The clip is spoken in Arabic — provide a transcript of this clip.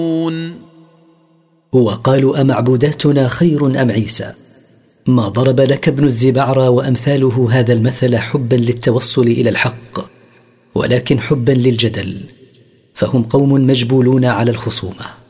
وقالوا أمعبوداتنا خير أم عيسى؟ ما ضرب لك ابن الزبعرى وأمثاله هذا المثل حبا للتوصل إلى الحق، ولكن حبا للجدل، فهم قوم مجبولون على الخصومة.